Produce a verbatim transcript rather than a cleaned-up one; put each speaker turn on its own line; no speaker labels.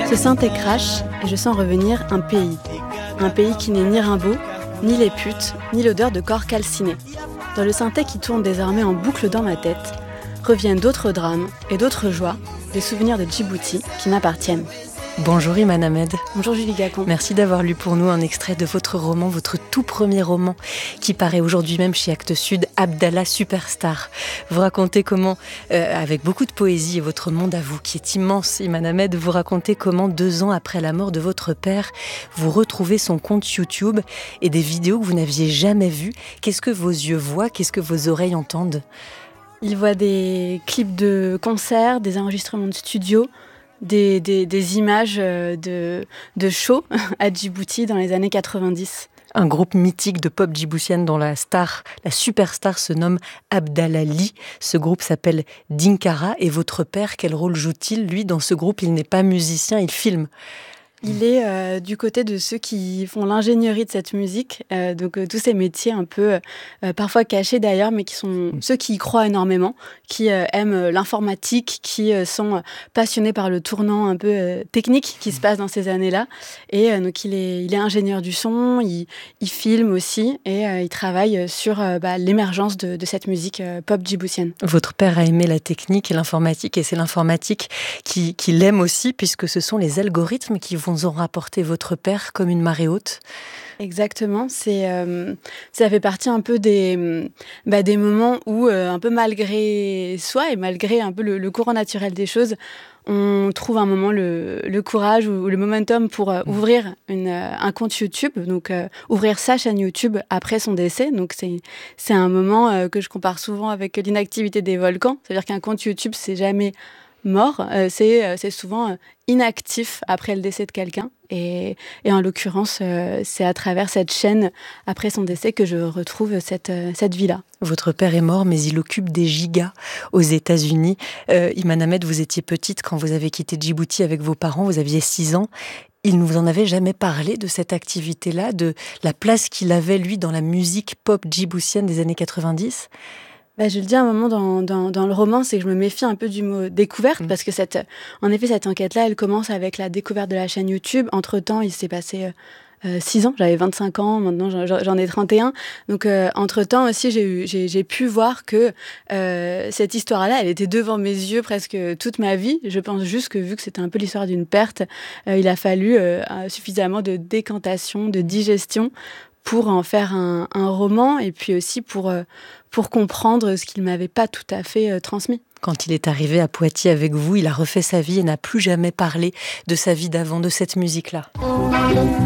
Ce synthé crash et je sens revenir un pays. Un pays qui n'est ni Rimbaud, ni les putes, ni l'odeur de corps calciné. Dans le synthé qui tourne désormais en boucle dans ma tête, reviennent d'autres drames et d'autres joies, des souvenirs de Djibouti qui m'appartiennent.
Bonjour Iman Ahmed.
Bonjour Julie Gacon.
Merci d'avoir lu pour nous un extrait de votre roman, votre tout premier roman, qui paraît aujourd'hui même chez Actes Sud, Abdallah Superstar. Vous racontez comment, euh, avec beaucoup de poésie et votre monde à vous, qui est immense, Iman Ahmed, vous racontez comment deux ans après la mort de votre père, vous retrouvez son compte YouTube et des vidéos que vous n'aviez jamais vues. Qu'est-ce que vos yeux voient? Qu'est-ce que vos oreilles entendent?
Il voit des clips de concerts, des enregistrements de studio, Des, des, des images de, de shows à Djibouti dans les années quatre-vingt-dix.
Un groupe mythique de pop djiboutienne dont la star, la superstar se nomme Abdallah Ly. Ce groupe s'appelle Dinkara. Et votre père, quel rôle joue-t-il? Lui, dans ce groupe, il n'est pas musicien, il filme.
Il est euh, du côté de ceux qui font l'ingénierie de cette musique, euh, donc euh, tous ces métiers un peu, euh, parfois cachés d'ailleurs, mais qui sont ceux qui y croient énormément, qui euh, aiment l'informatique, qui euh, sont passionnés par le tournant un peu euh, technique qui se passe dans ces années-là. Et euh, donc il est, il est ingénieur du son, il, il filme aussi, et euh, il travaille sur euh, bah, l'émergence de, de cette musique euh, pop djiboutienne.
Votre père a aimé la technique et l'informatique, et c'est l'informatique qui, qui l'aime aussi, puisque ce sont les algorithmes qui vont vous ont rapporté votre père comme une marée haute.
Exactement, c'est, euh, ça fait partie un peu des, bah, des moments où, euh, un peu malgré soi et malgré un peu le, le courant naturel des choses, on trouve un moment le, le courage ou le momentum pour euh, ouvrir une, euh, un compte YouTube, donc euh, ouvrir sa chaîne YouTube après son décès. Donc c'est, c'est un moment euh, que je compare souvent avec l'inactivité des volcans. C'est-à-dire qu'un compte YouTube, c'est jamais mort, euh, c'est, euh, c'est souvent euh, inactif après le décès de quelqu'un. Et, et en l'occurrence, euh, c'est à travers cette chaîne, après son décès, que je retrouve cette, euh, cette vie-là.
Votre père est mort, mais il occupe des gigas aux États-Unis. Euh, Iman Ahmed, vous étiez petite quand vous avez quitté Djibouti avec vos parents, vous aviez six ans. Il ne vous en avait jamais parlé de cette activité-là, de la place qu'il avait, lui, dans la musique pop djiboutienne des années quatre-vingt-dix?
Bah, je le dis à un moment dans, dans, dans le roman, c'est que je me méfie un peu du mot découverte, mmh. parce que cette, en effet, cette enquête-là, elle commence avec la découverte de la chaîne YouTube. Entre-temps, il s'est passé euh, six ans, j'avais vingt-cinq ans, maintenant j'en, j'en ai trente et un. Donc, euh, entre-temps aussi, j'ai, eu, j'ai, j'ai pu voir que euh, cette histoire-là, elle était devant mes yeux presque toute ma vie. Je pense juste que vu que c'était un peu l'histoire d'une perte, euh, il a fallu euh, suffisamment de décantation, de digestion, pour en faire un, un roman, et puis aussi pour, euh, pour comprendre ce qu'il ne m'avait pas tout à fait euh, transmis.
Quand il est arrivé à Poitiers avec vous, il a refait sa vie et n'a plus jamais parlé de sa vie d'avant, de cette musique-là.